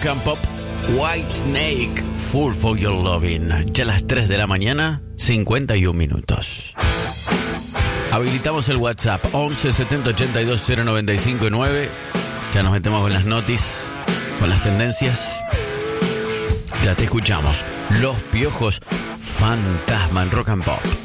Rock and Pop, White Snake, Fool for Your Loving. Ya a las 3 de la mañana, 51 minutos. Habilitamos el WhatsApp 11 70 82 095 9. Ya nos metemos con las notis, con las tendencias. Ya te escuchamos. Los Piojos, Fantasma en Rock and Pop.